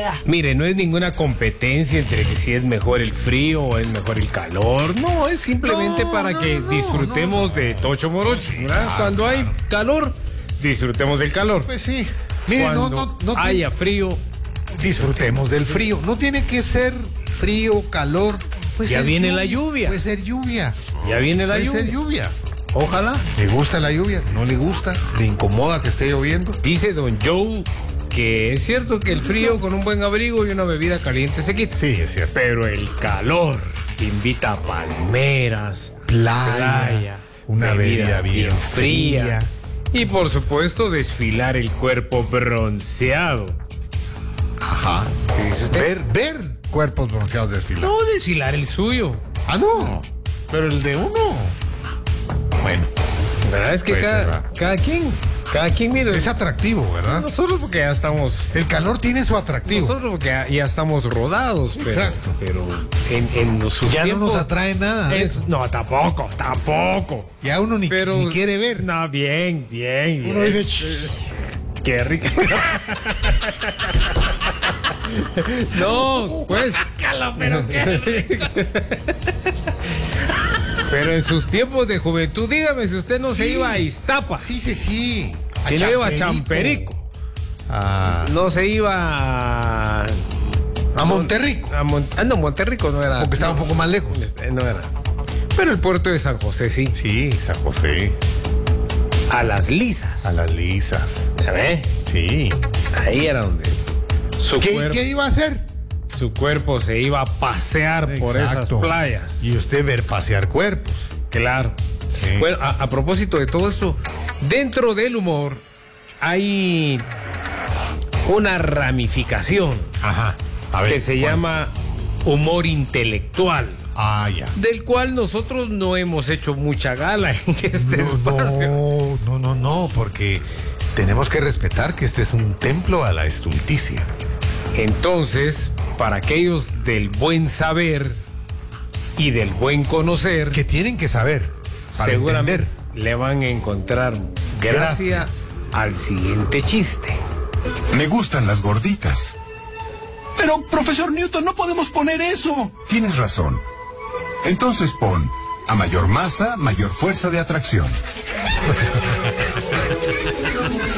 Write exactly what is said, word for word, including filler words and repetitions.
Mire, no es ninguna competencia entre que si es mejor el frío o es mejor el calor. No, es simplemente No, para no, que no, disfrutemos no, de Tocho Morocho, ¿verdad? Ah, Cuando hay claro. calor, disfrutemos del calor. Pues sí. Mire, Cuando no, no, no te- haya frío, disfrutemos del frío. No tiene que ser frío, calor. Puede Ya ser viene la lluvia. Puede ser lluvia. ya viene la Puede lluvia. ser lluvia. Ojalá. ¿Le gusta la lluvia? ¿No le gusta? ¿Le incomoda que esté lloviendo? Dice don Joe que es cierto que el frío con un buen abrigo y una bebida caliente se quita. Sí, es cierto. Pero el calor invita a palmeras, Playa, playa, una bebida bien fría. y por supuesto desfilar el cuerpo bronceado. Ajá. ¿Qué dice usted? Ver, ver cuerpos bronceados desfilar. No desfilar el suyo. Ah, no. Pero el de uno. Bueno, La verdad es que Puede ser, cada, ¿verdad? cada quien, cada quien mira. es atractivo, ¿verdad? Nosotros porque ya estamos. El calor tiene su atractivo. Nosotros porque ya, ya estamos rodados. Pero, Exacto. Pero en, en los sus Ya no tiempos nos atrae nada. es- no, tampoco, tampoco. Ya uno ni, Pero ni quiere ver. No, bien, bien. Uno bien. dice, "Shh". Qué rico. No, pues. pero qué Pero en sus tiempos de juventud, dígame si usted no se Sí. iba a Iztapa, Sí, sí, sí. si no iba a Champerico, A, no se iba a. a Monterrico. a Mon- ah, no, Monterrico no era. Porque estaba un poco más lejos. Eh, No era. Pero el puerto de San José sí. Sí, San José. A las lisas. A las lisas. ¿Ya ve? Sí. Ahí era donde su ¿Qué, cuerpo, ¿Qué iba a hacer? su cuerpo se iba a pasear por esas Exacto. playas. Y usted ver pasear cuerpos. Claro. Sí. Bueno, a, a propósito de todo esto, dentro del humor hay una ramificación Ajá. A ver. que se ¿cuál? llama humor intelectual, Ah, ya. del cual nosotros no hemos hecho mucha gala en este No, espacio. no, no, no, no, porque tenemos que respetar que este es un templo a la estulticia. Entonces, para aquellos del buen saber y del buen conocer, Que tienen que saber para seguramente entender. le van a encontrar gracia Gracia. al siguiente chiste. Me gustan las gorditas. Pero, profesor Newton, no podemos poner eso. Tienes razón. Entonces pon, a mayor masa, mayor fuerza de atracción.